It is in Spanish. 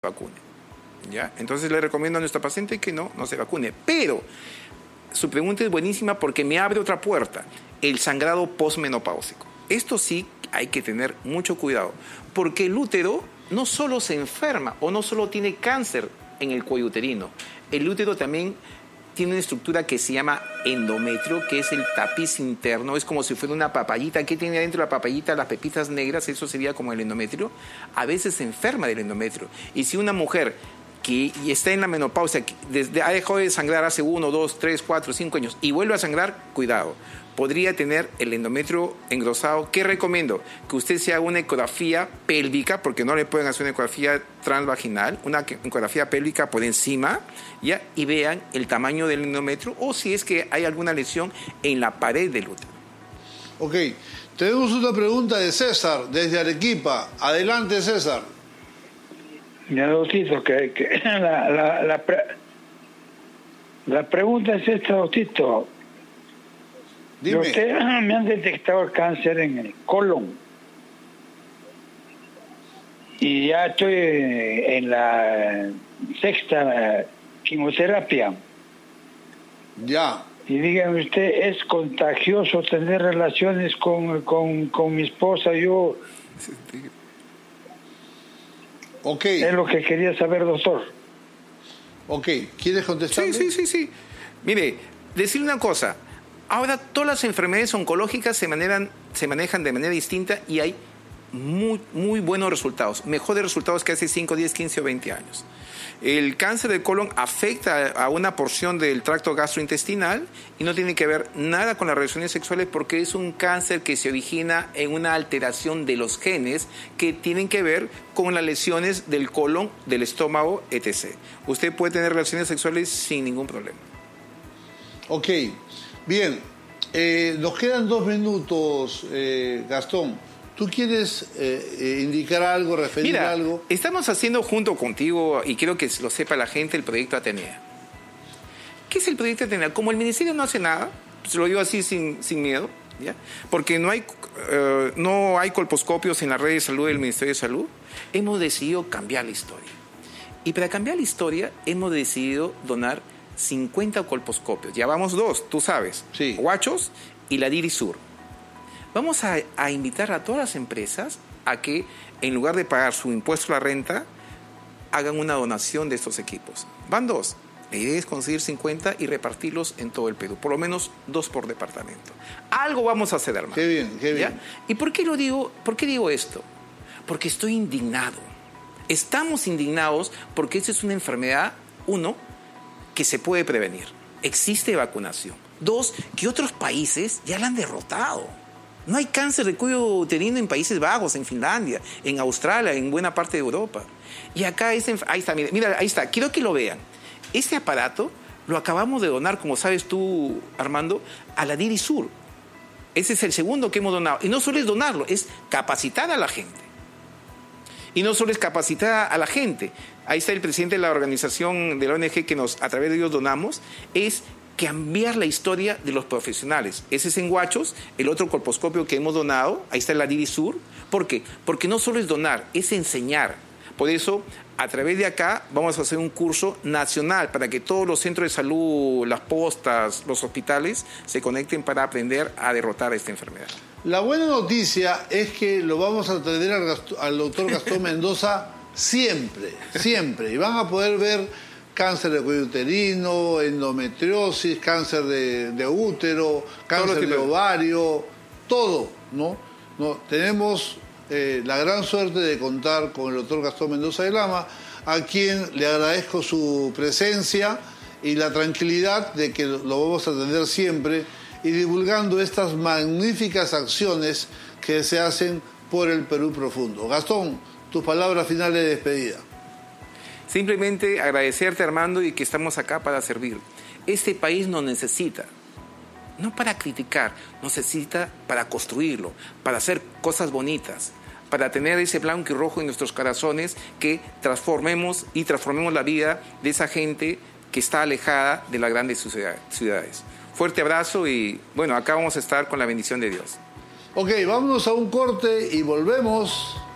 vacune. ¿Ya? Entonces le recomiendo a nuestra paciente que no se vacune. Pero su pregunta es buenísima porque me abre otra puerta, el sangrado posmenopáusico. Esto sí hay que tener mucho cuidado, porque el útero no solo se enferma o no solo tiene cáncer en el cuello uterino, el útero también tiene una estructura que se llama endometrio, que es el tapiz interno, es como si fuera una papayita. ¿Qué tiene adentro la papayita? Las pepitas negras, eso sería como el endometrio. A veces se enferma del endometrio. Y si una mujer que está en la menopausia, ha dejado de sangrar hace 1, 2, 3, 4, 5 años y vuelve a sangrar, cuidado, podría tener el endometrio engrosado. ¿Qué recomiendo? Que usted se haga una ecografía pélvica, porque no le pueden hacer una ecografía transvaginal, una ecografía pélvica por encima, ¿ya? Y vean el tamaño del endometrio o si es que hay alguna lesión en la pared del útero. Ok, tenemos una pregunta de César, desde Arequipa. Adelante, César. Ya, doctito, la pregunta es esta, doctito. Dime. Usted me han detectado el cáncer en el colon. Y ya estoy en la 6ª quimioterapia. Ya. Y dígame usted, ¿es contagioso tener relaciones con mi esposa? Yo... Ok. Es lo que quería saber, doctor. Ok, ¿quieres contestar? Sí. Mire, decir una cosa. Ahora todas las enfermedades oncológicas se manejan de manera distinta y hay muy buenos resultados, mejores resultados que hace 5, 10, 15 o 20 años. El cáncer de colon afecta a una porción del tracto gastrointestinal y no tiene que ver nada con las relaciones sexuales porque es un cáncer que se origina en una alteración de los genes que tienen que ver con las lesiones del colon, del estómago, etc. Usted puede tener relaciones sexuales sin ningún problema. Ok, bien. Nos quedan 2 minutos, Gastón. ¿Tú quieres indicar algo, referir algo? Estamos haciendo junto contigo, y quiero que lo sepa la gente, el proyecto Atenea. ¿Qué es el proyecto Atenea? Como el Ministerio no hace nada, pues lo digo así sin miedo, ¿ya? Porque no hay colposcopios en la red de salud del Ministerio de Salud, hemos decidido cambiar la historia. Y para cambiar la historia hemos decidido donar 50 colposcopios. Ya vamos 2, tú sabes. Sí. Huachos y la Dirisur. Vamos a invitar a todas las empresas a que, en lugar de pagar su impuesto a la renta, hagan una donación de estos equipos. Van 2. La idea es conseguir 50 y repartirlos en todo el Perú. Por lo menos 2 por departamento. Algo vamos a hacer, hermano. Qué bien. ¿Ya? ¿Y por qué lo digo? ¿Por qué digo esto? Porque estoy indignado. Estamos indignados porque esta es una enfermedad, 1, que se puede prevenir. Existe vacunación. 2, que otros países ya la han derrotado. No hay cáncer de cuello uterino en Países Bajos, en Finlandia, en Australia, en buena parte de Europa. Y acá, ahí está, mira, ahí está. Quiero que lo vean. Este aparato lo acabamos de donar, como sabes tú, Armando, a la Dirisur. Ese es el segundo que hemos donado. Y no solo es donarlo, es capacitar a la gente. Y no solo es capacitar a la gente. Ahí está el presidente de la organización de la ONG que a través de ellos donamos, es cambiar la historia de los profesionales. Ese es en Huachos, el otro colposcopio que hemos donado, ahí está la Dirisur. ¿Por qué? Porque no solo es donar, es enseñar. Por eso, a través de acá, vamos a hacer un curso nacional para que todos los centros de salud, las postas, los hospitales, se conecten para aprender a derrotar esta enfermedad. La buena noticia es que lo vamos a atender al doctor Gastón Mendoza siempre. Y van a poder ver cáncer de cuello uterino, endometriosis, cáncer de útero, cáncer de ovario, todo, ¿no? Tenemos la gran suerte de contar con el doctor Gastón Mendoza de Lama, a quien le agradezco su presencia y la tranquilidad de que lo vamos a atender siempre y divulgando estas magníficas acciones que se hacen por el Perú profundo. Gastón, tus palabras finales de despedida. Simplemente agradecerte, Armando, y que estamos acá para servir. Este país nos necesita, no para criticar, nos necesita para construirlo, para hacer cosas bonitas, para tener ese blanco y rojo en nuestros corazones que transformemos la vida de esa gente que está alejada de las grandes ciudades. Fuerte abrazo y, bueno, acá vamos a estar con la bendición de Dios. Ok, vámonos a un corte y volvemos.